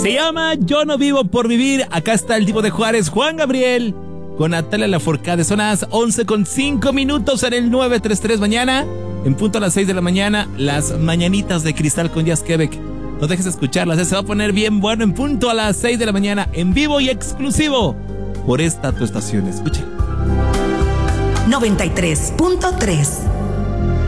Se llama Yo no vivo por vivir. Acá está el Divo de Juárez, Juan Gabriel, con Natalia Lafourcade. Son las 11:05 en el 933 mañana. En punto a las 6 de la mañana, las mañanitas de Cristal con Jazz Quebec. No dejes de escucharlas, se va a poner bien bueno en punto a las 6 de la mañana, en vivo y exclusivo por esta tu estación. Escuche. 93.3